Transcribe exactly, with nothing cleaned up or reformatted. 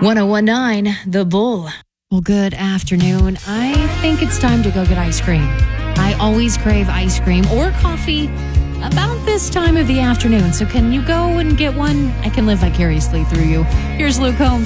ten19 The Bull. Well, good afternoon. I think it's time to go get ice cream. I always crave ice cream or coffee about this time of the afternoon. So can you go and get one? I can live vicariously through you. Here's Luke Combs.